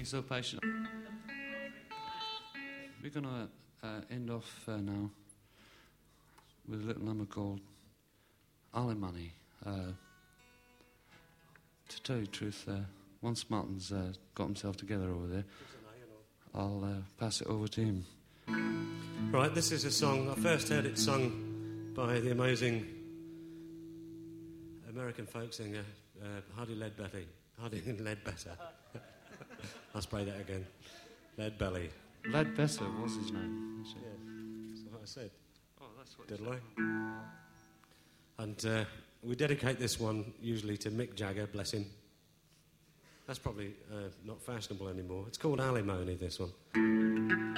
so patient. We're going to end off now with a little number called Alimony. To tell you the truth, once Martin's got himself together over there, I'll pass it over to him. Right, this is a song. I first heard it sung by the amazing American folk singer Hardy Ledbetter. I'll spray that again. Leadbelly. Ledbetter was his name. Yeah, that's what I said. Oh, that's what Did I? And we dedicate this one usually to Mick Jagger, bless him. That's probably not fashionable anymore. It's called Alimony, this one.